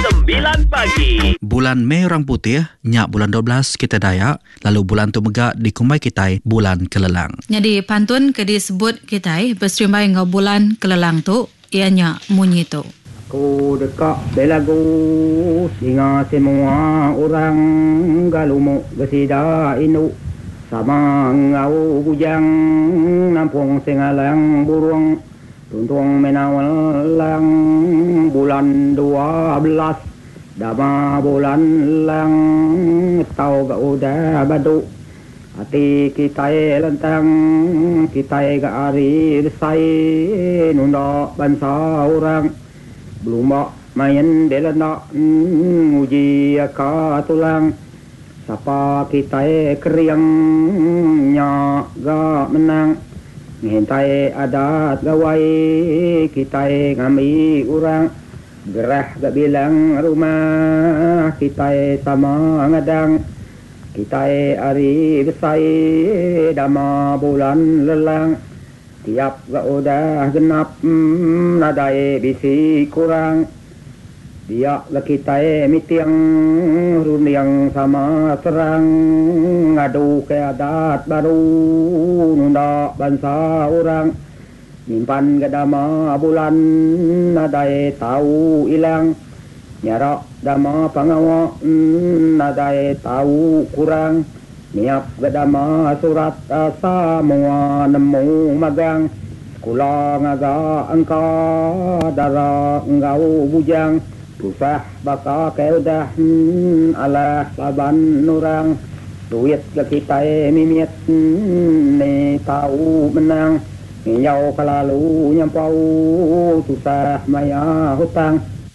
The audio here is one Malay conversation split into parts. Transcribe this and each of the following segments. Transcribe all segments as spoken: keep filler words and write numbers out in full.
sembilan pagi. Bulan Mei orang putih, nyak bulan dua belas kita Dayak, lalu bulan tu megak di Kumai Kitai bulan Kelelang. Jadi pantun ke disebut Kitai berserimbai ngau bulan Kelelang tu, ianya munyi tu. Ku dekat belagu singa semua orang galumu gesida inu sama ngau bujang nampung singalang burung tuntung menawalang bulan dua belas dama bulan lang tau ga udah badu hati kita lentang kita ga ari desai nunda bansa orang belum main belanda uji ka tulang sapa kita keriang nya ga menang ngintai adat gawai kita ngami orang gerah ga bilang rumah kita sama ngadang kita ari besai dama bulan lelang tiap ga udah genap hmm, nadai bisi kurang dia la kita mitiang runiang sama terang ngadu ke adat baru nunda bansa orang nyimpan gadama bulan nadai tahu ilang nyara dama pangawa hmm, nadai tahu kurang niap gadama surat asa mua nemu magang sekolah ngaga angka dara ngau bujang usah baka keudah hmm, alah laban nurang duit ke kita mimiet hmm, ni tahu menang nyau kelalu nyampau susah maya hutang.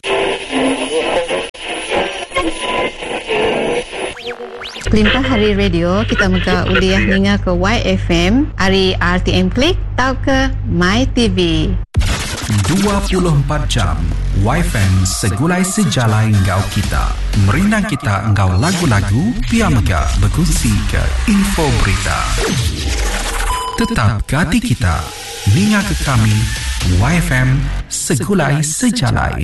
Limpah hari radio kita muka uliah ninga ke Y F M, hari R T M Klik tau ke My T V. dua puluh empat jam Y F M segulai sejalai engkau kita. Merindang kita engkau lagu-lagu, pia mega berkongsi ke info berita. Tetap ke hati kita, ninga ke kami Y F M segulai sejalai.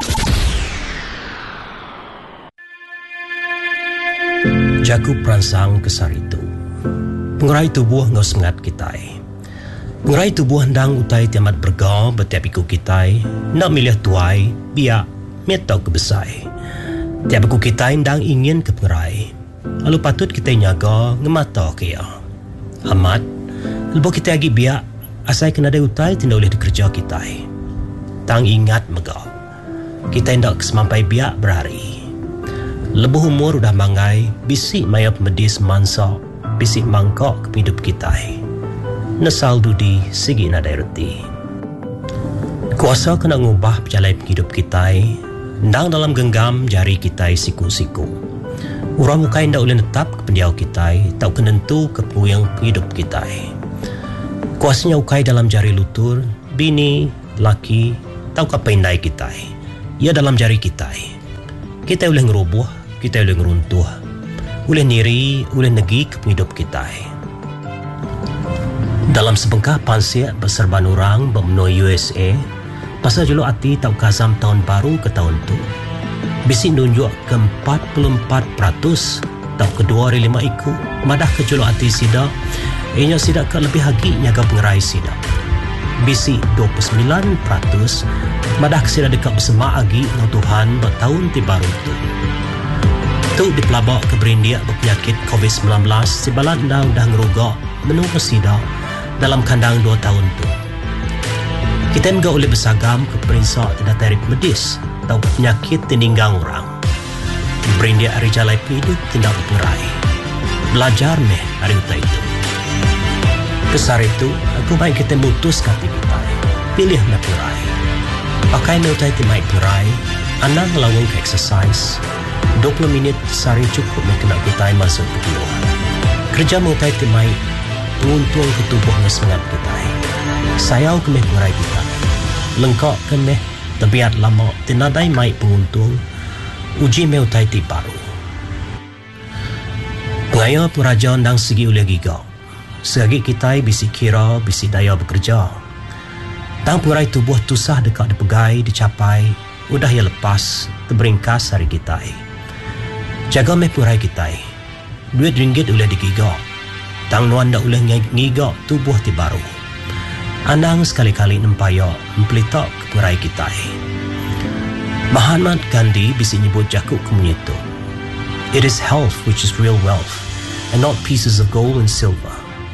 Jaku peransang kesar itu. Pengerai tubuh ngau sengat kitai. Pengerai tubuh hendang utai tiamat bergau betiap iku kitai. Nak milih tuai, biak, metau kebesai. Tiap iku kitai hendang ingin ke pengerai. Lalu patut kita nyaga ngemata kaya. Amat, lepas kita lagi biak, asai kena ada utai tidak boleh dikerja kitai. Tang ingat megau. Kita hendak kesemampai biak berhari. Lebuh umur udah mangai, bisik maya medis mansa, bisik mangkok ke hidup kita. Nesal dudi segi nadai reti. Kuasa kena ngubah perjalanan hidup kita, ndang dalam genggam jari kita siku-siku. Orang mukai ndak boleh netap ke pendiau kita, tak kenentu ke puyang hidup kita. Kuasanya ukai dalam jari lutur, bini, laki, tau ke pendai kita. Ia dalam jari kita. Kita boleh ngerubuh, kita boleh ngeruntuh, boleh niri, boleh negi ke hidup kita. Dalam sebengkah pansiak berserban orang bermenui U S A, pasal julu hati tak kazam tahun baru ke tahun tu. Bisik nunjuk ke empat puluh empat peratus, tak kedua dari lima iku, madah ke julu hati sida, ianya sida ke lebih hagi nyaga pengerai sida. Bisik dua puluh sembilan peratus, madah ke sida dekat bersama agi dengan Tuhan bertahun ti baru tu. Tu dipelabak ke berindiak berpenyakit covid sembilan belas si balat dah dah ngerugak menung pesida dalam kandang dua tahun tu. Kita juga boleh bersagam ke perinsak tidak tarik medis atau penyakit tininggang orang. Berindiak hari jalai hidup tindak pengerai. Belajar meh hari utai itu. Besar itu, aku baik kita mutus kata kita. Pilih meh pengerai. Pakai meh utai timai pengerai, anak ngelawang ke exercise. dua puluh minit sehari cukup nak kena kita masuk kedua. Kerja mengutai timai tuntung ke tubuh ngesengat kita. Sayau ke meh pengerai kita. Lengkak ke meh tebiat lama tinadai mai penguntung. Uji meh utai ti baru. Pengaya peraja ndang segi oleh gigau. Segi kita bisi kira bisi daya bekerja. Tang pengerai tubuh tusah dekat dipegai dicapai udah ya lepas terberingkas hari kita. Jaga me purai kita. Duit ringgit ulah digigak. Tang nuan dak ulah ngigak tubuh ti baru. Anang sekali-kali nempaya mempelitak ke purai kita. Mahatma Gandhi bisa nyebut jakuk kemunyitu. It is health which is real wealth, and not pieces of gold and silver.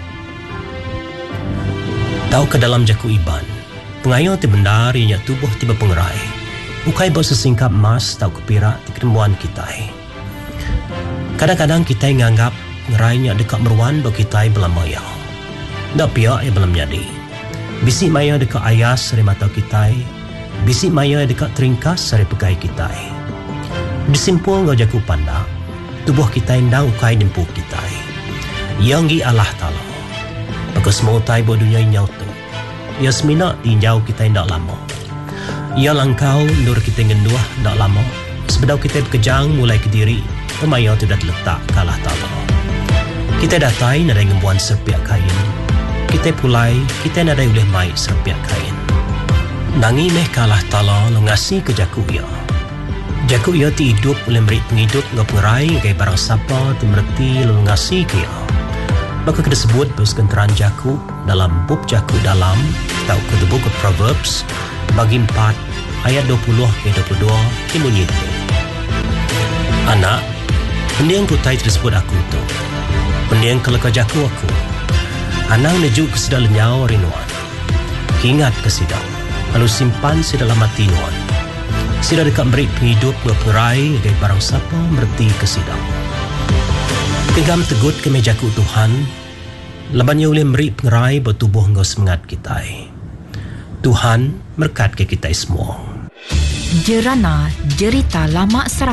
Tahu ke dalam jaku iban, pengayo ti bendar ianya tubuh tiba pengerai. Ukai bawa sesingkap emas tahu ke pirak ti ketembuan kita. Kadang-kadang kita nganggap ngerainya dekat meruan bawa kita belam maya. Dak piak ia belam jadi. Bisik maya dekat ayas dari mata kita. Bisik maya dekat teringkas dari pegai kita. Disimpul ngau jaku pandak, tubuh kita indang ukai dempuh kita. Yang gi Allah Ta'ala. Bagus mau tai bo dunia inyau tu. Ia semina tinjau kita indak lama. Ia langkau nur kita ngenduah indak lama. Sebedau kita berkejang mulai ke diri, pemaya tu dah terletak ke Allah Ta'ala. Kita datai nadai ngembuan serpiak kain. Kita pulai, kita nadai boleh mai serpiak kain. Nangi meh ke Allah Ta'ala lo ngasi ke jaku ia. Jaku ia ti hidup boleh beri penghidup ngau pengerai gaya barang sapa ti merti lo ngasi ke ia. Maka kita sebut bersekenteran jaku dalam bub jaku dalam atau ke the book of Proverbs bagi empat ayat dua puluh ke dua puluh dua bunyi itu. Anak, pendiang putai tersebut aku tu. Pendiang kelaka jaku aku. Anak nejuk ke sedal lenyau rinuan. Ingat ke sidang. Lalu simpan sedalam hati nuan. Sida dekat beri penghidup berperai dari barang siapa merti ke sidang. Pinggam tegut ke mejaku Tuhan, labannya boleh beri pengerai bertubuh engkau semangat kita. Tuhan berkat ke kita semua. Jerana Jerita Lama Serata.